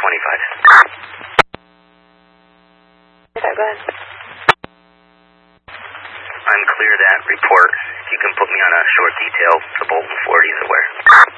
Go ahead. I'm clear that report. You can put me on a short detail to Bolton 40s or where.